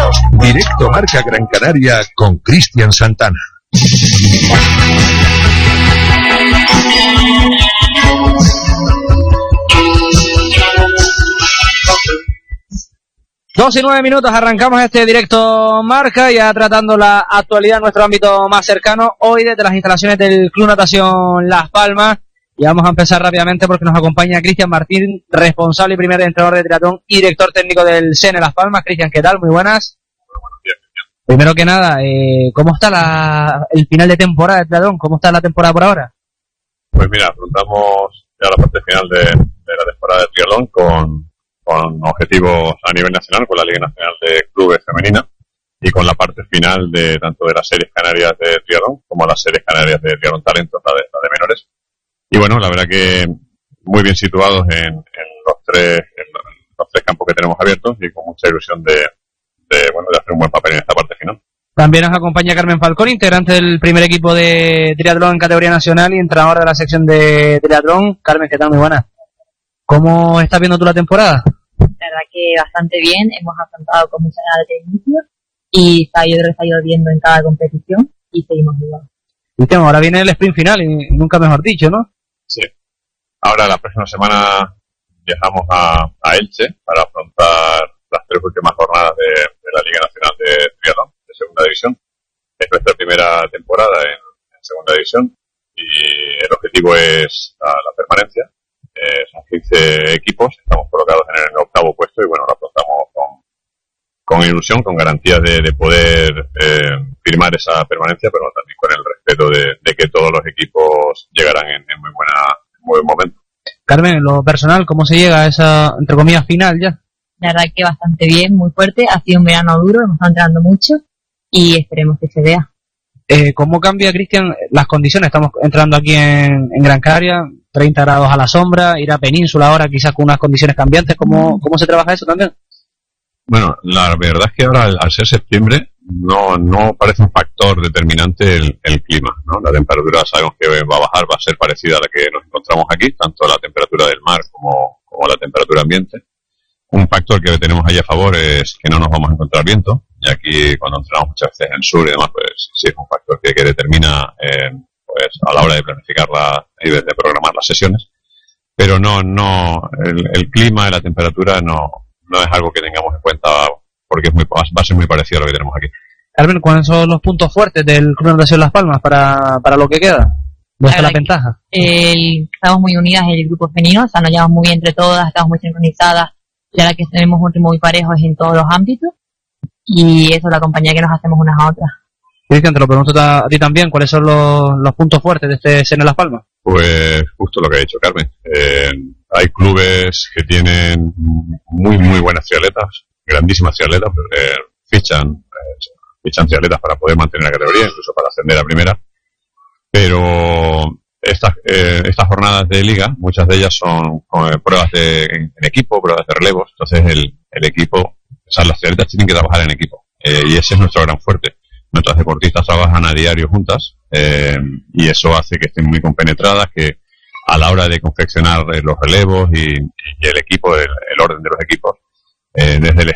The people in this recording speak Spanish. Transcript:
Directo Marca Gran Canaria con Cristian Santana. 2:09, arrancamos este Directo Marca, ya tratando la actualidad en nuestro ámbito más cercano, hoy desde las instalaciones del Club Natación Las Palmas, y vamos a empezar rápidamente porque nos acompaña Cristian Martín, responsable y primer entrenador de triatlón y director técnico del CENE Las Palmas. Cristian, ¿qué tal? Muy buenas. Buenos días. Primero que nada, ¿cómo está el final de temporada de triatlón? ¿Cómo está la temporada por ahora? Pues mira, afrontamos ya la parte final de la temporada de triatlón con objetivos a nivel nacional, con la Liga Nacional de Clubes Femenina y con la parte final de tanto de las series canarias de triatlón como las series canarias de triatlón talento, la de menores. Y bueno, la verdad que muy bien situados en los tres campos que tenemos abiertos y con mucha ilusión de hacer un buen papel en esta parte final. También nos acompaña Carmen Falcón, integrante del primer equipo de triatlón en categoría nacional y entrenadora de la sección de triatlón. Carmen, ¿qué tal? Muy buena. ¿Cómo estás viendo tú la temporada? La verdad que bastante bien, hemos afrontado con muchas ganas de inicio y yo creo que está lloviendo en cada competición y seguimos jugando. Y ahora viene el sprint final y nunca mejor dicho, ¿no? Sí. Ahora la próxima semana viajamos a Elche para afrontar las 3 últimas jornadas de la Liga Nacional de Triatlón de Segunda División. Es nuestra primera temporada en Segunda División y el objetivo es la permanencia. Son 15 equipos, estamos colocados en el 8º puesto y bueno, lo afrontamos con ilusión, con garantías de poder firmar esa permanencia, pero también con el respeto de que todos los equipos llegarán en muy buen momento. Carmen, en lo personal, ¿cómo se llega a esa, entre comillas, final ya? La verdad que bastante bien, muy fuerte, ha sido un verano duro, hemos estado entrenando mucho y esperemos que se vea. ¿Cómo cambia, Cristian, las condiciones? Estamos entrando aquí en Gran Canaria, 30 grados a la sombra, ir a Península ahora quizás con unas condiciones cambiantes. ¿Cómo se trabaja eso también? Bueno, la verdad es que ahora al ser septiembre no parece un factor determinante el clima, ¿no? La temperatura sabemos que va a bajar, va a ser parecida a la que nos encontramos aquí, tanto la temperatura del mar como la temperatura ambiente. Un factor que tenemos ahí a favor es que no nos vamos a encontrar viento, y aquí cuando entrenamos muchas veces en el sur y demás, pues sí es un factor que determina pues a la hora de planificar y de programar las sesiones. Pero el clima y la temperatura no es algo que tengamos en cuenta porque va a ser muy parecido a lo que tenemos aquí. Carmen, ¿cuáles son los puntos fuertes del Club Natación Las Palmas para lo que queda? ¿Dónde está la ventaja? Estamos muy unidas en el grupo femenino, o sea, nos llevamos muy bien entre todas, estamos muy sincronizadas. La verdad que tenemos un ritmo muy parejo en todos los ámbitos y eso es la compañía que nos hacemos unas a otras. Cristian, te lo pregunto a ti también, ¿cuáles son los puntos fuertes de este CENE Las Palmas? Pues justo lo que ha dicho Carmen. Hay clubes que tienen muy muy buenas triatletas, grandísimas triatletas, fichan triatletas para poder mantener la categoría, incluso para ascender a primera, pero estas jornadas de liga, muchas de ellas son pruebas en equipo, pruebas de relevos, entonces el equipo, o sea, las triatletas tienen que trabajar en equipo, y ese es nuestro gran fuerte. Nuestras deportistas trabajan a diario juntas, y eso hace que estén muy compenetradas, que a la hora de confeccionar los relevos y el equipo, el orden de los equipos, desde el